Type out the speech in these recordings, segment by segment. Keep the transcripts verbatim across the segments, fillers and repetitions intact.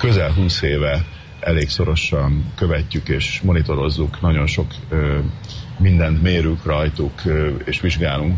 közel húsz éve elég szorosan követjük és monitorozzuk, nagyon sok ö, mindent mérünk rajtuk ö, és vizsgálunk,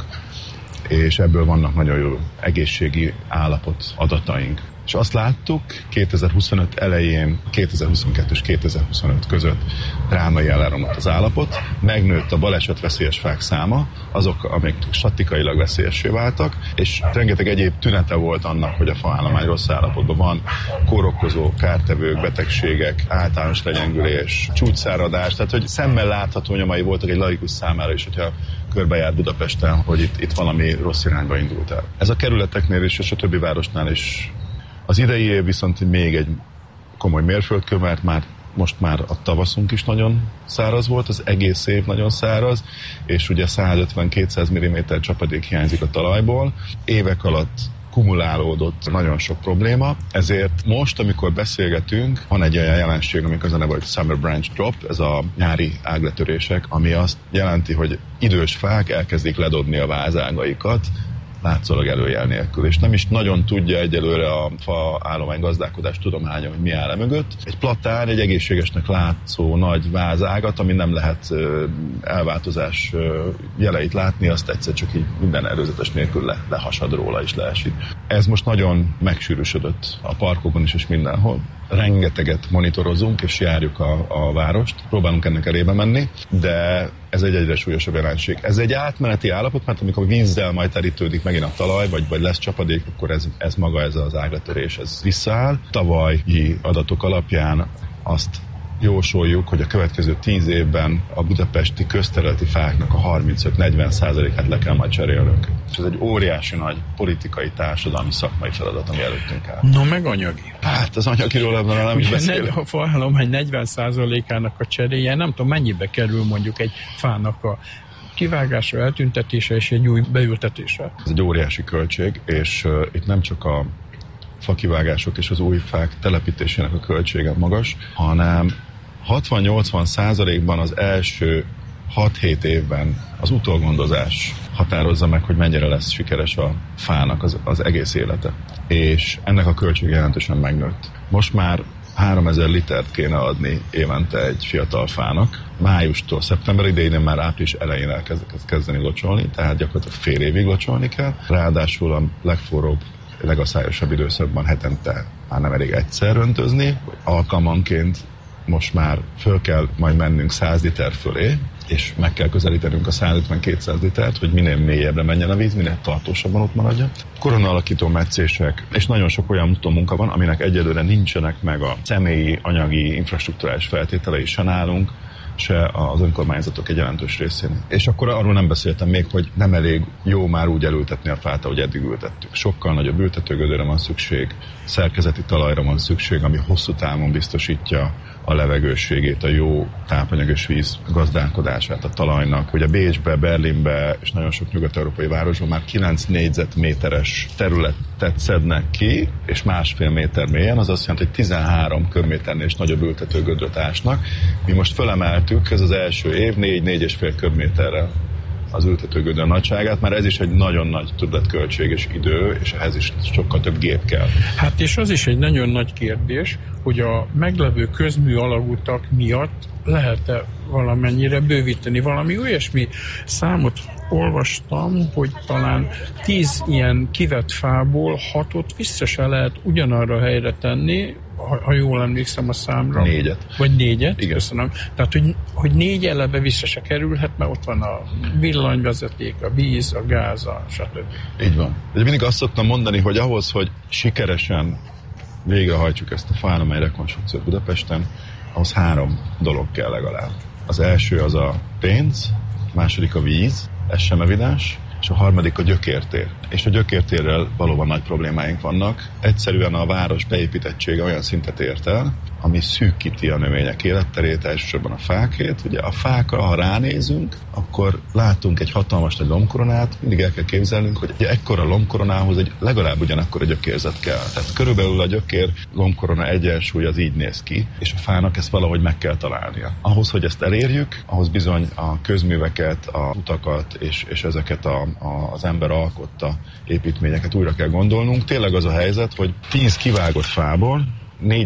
és ebből vannak nagyon jó egészségi állapot adataink. És azt láttuk kétezer-huszonöt elején, kétezer-huszonkettő és kétezer-huszonöt között drámai elromlott az állapot, megnőtt a balesetveszélyes fák száma, azok, amik statikailag veszélyessé váltak, és rengeteg egyéb tünete volt annak, hogy a faállomány rossz állapotban van, kórokozó, kártevők, betegségek, általános legyengülés, csúcsszáradás, tehát hogy szemmel látható nyomai voltak egy laikus számára is, hogyha körbejárt Budapesten, hogy itt, itt valami rossz irányba indult el. Ez a kerületeknél is, és a többi városnál is. Az idei év viszont még egy komoly mérföldkő, mert már most már a tavaszunk is nagyon száraz volt, az egész év nagyon száraz, és ugye százötven-kétszáz milliméter csapadék hiányzik a talajból. Évek alatt kumulálódott nagyon sok probléma, ezért most, amikor beszélgetünk, van egy olyan jelenség, amikor az a neve, hogy Summer Branch Drop, ez a nyári ágletörések, ami azt jelenti, hogy idős fák elkezdik ledobni a vázágaikat, látszólag előjel nélkül, és nem is nagyon tudja egyelőre a fa állomány gazdálkodás tudománya, hogy mi áll e mögött. Egy platán, egy egészségesnek látszó nagy vázágat, ami nem lehet elváltozás jeleit látni, azt egyszer csak így minden előzetes nélkül le, lehasad róla és leesik. Ez most nagyon megsűrűsödött a parkokon is és mindenhol. Rengeteget monitorozunk és járjuk a, a várost, próbálunk ennek elébe menni, de ez egy egyre súlyosabb jelenség. Ez egy átmeneti állapot, mert amikor vízzel majd terítődik megint a talaj, vagy, vagy lesz csapadék, akkor ez, ez maga, ez az ágletörés, ez visszaáll. Tavalyi adatok alapján azt jósoljuk, hogy a következő tíz évben a budapesti közterületi fáknak a harmincöt-negyven százalékát le kell majd cserélnünk. És ez egy óriási nagy politikai, társadalmi, szakmai feladat, ami előttünk áll. No, meg anyagi. Hát az anyagiról ebben nem is beszélünk. A faállomány negyven százalékának a cseréje, nem tudom, mennyibe kerül mondjuk egy fának a kivágása, eltüntetése és egy új beültetése. Ez egy óriási költség, és uh, itt nem csak a fakivágások és az új fák telepítésének a költsége magas, hanem hatvan-nyolcvan százalékban az első hat-hét évben az utógondozás határozza meg, hogy mennyire lesz sikeres a fának az, az egész élete. És ennek a költsége jelentősen megnőtt. Most már háromezer litert kéne adni évente egy fiatal fának. Májustól szeptemberig, de idén már április elején elkezdek kezdeni locsolni, tehát gyakorlatilag fél évig locsolni kell. Ráadásul a legforróbb, legaszályosabb időszakban hetente már nem elég egyszer öntözni, alkalmanként most már föl kell majd mennünk száz liter fölé, és meg kell közelítenünk a százötven-kétszáz litert, hogy minél mélyebbre menjen a víz, minél tartósabban ott maradjon. Korona-alakító metszések, és nagyon sok olyan munka van, aminek egyelőre nincsenek meg a személyi, anyagi, infrastrukturális feltételei se nálunk, se az önkormányzatok egy jelentős részén. És akkor arról nem beszéltem még, hogy nem elég jó már úgy elültetni a fát, ahogy eddig ültettük. Sokkal nagyobb ültetőgödörre van szükség, szerkezeti talajra van szükség, ami hosszú távon biztosítja a levegősségét, a jó tápanyagos víz gazdálkodását a talajnak. Ugye Bécsbe, Berlinbe és nagyon sok nyugat-európai városban már kilenc négyzetméteres területet szednek ki, és másfél méter mélyen, az azt jelenti, hogy tizenhárom köbméternél is nagyobb ültetőgödröt ásnak. Mi most felemeltük, ez az első év, négy-négy és fél köbméterre az ültetőgödör nagyságát, mert ez is egy nagyon nagy többletköltség és idő, és ehhez is sokkal több gép kell. Hát és az is egy nagyon nagy kérdés, hogy a meglevő közmű alagutak miatt lehet-e valamennyire bővíteni. Valami olyasmi számot olvastam, hogy talán tíz ilyen kivett fából hatot vissza se lehet ugyanarra a helyre tenni, ha, ha jól emlékszem a számra. Négyet. Vagy négyet, igen. Köszönöm. Tehát, hogy, hogy négy eleve vissza se kerülhet, mert ott van a villanyvezeték, a víz, a gáz, a stb. Így van. De mindig azt szoktam mondani, hogy ahhoz, hogy sikeresen végrehajtsuk ezt a faállomány rekonstrukciót Budapesten, ahhoz három dolog kell legalább. Az első az a pénz, a második a víz, ez sem evidens, és a harmadik a gyökértér. És a gyökértérrel valóban nagy problémáink vannak. Egyszerűen a város beépítettsége olyan szintet ért el, ami szűkíti a növények életterét, elsősorban a fákét. Ugye a fákra, ha ránézünk, akkor látunk egy hatalmas nagy lombkoronát, mindig el kell képzelnünk, hogy egy ekkora lombkoronához egy legalább ugyanakkor a gyökérzet kell. Tehát körülbelül a gyökér lombkorona egyensúly az így néz ki, és a fának ezt valahogy meg kell találnia. Ahhoz, hogy ezt elérjük, ahhoz bizony a közműveket, a utakat és, és ezeket a, a, az ember alkotta építményeket újra kell gondolnunk. Tényleg az a helyzet, hogy tíz kivágott fából négy